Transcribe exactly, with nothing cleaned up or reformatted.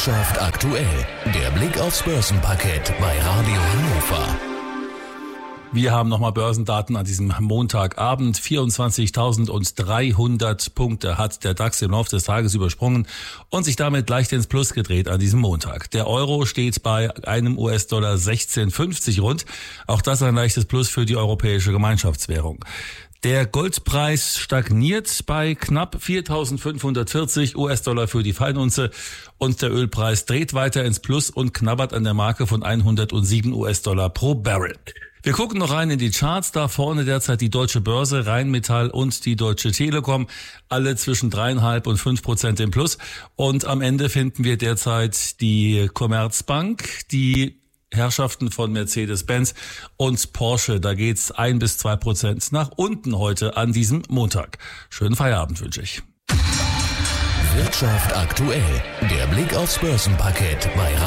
Wirtschaft aktuell, der Blick aufs Börsenparkett bei Radio Hannover. Wir haben nochmal Börsendaten an diesem Montagabend. vierundzwanzigtausenddreihundert Punkte hat der DAX im Laufe des Tages übersprungen und sich damit leicht ins Plus gedreht an diesem Montag. Der Euro steht bei einem U S-Dollar sechzehn fünfzig rund. Auch das ein leichtes Plus für die europäische Gemeinschaftswährung. Der Goldpreis stagniert bei knapp viertausendfünfhundertvierzig U S-Dollar für die Feinunze und der Ölpreis dreht weiter ins Plus und knabbert an der Marke von hundertsieben U S-Dollar pro Barrel. Wir gucken noch rein in die Charts. Da vorne derzeit die Deutsche Börse, Rheinmetall und die Deutsche Telekom. Alle zwischen dreieinhalb und fünf Prozent im Plus. Und am Ende finden wir derzeit die Commerzbank, die Herrschaften von Mercedes-Benz und Porsche. Da geht's ein bis zwei Prozent nach unten heute an diesem Montag. Schönen Feierabend wünsche ich. Wirtschaft aktuell, der Blick aufs Börsenparkett bei